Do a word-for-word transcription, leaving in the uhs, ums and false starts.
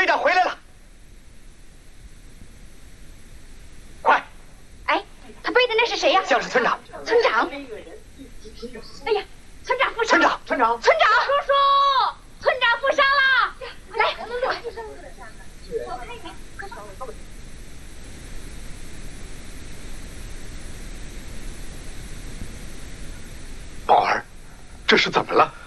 队长回来了，快！ 哎，他背的那是谁呀？ 像是村长。 村长。哎呀，村长负伤。 村长，村长， 村长，叔叔，村长负伤了。来， 宝儿，这是怎么了？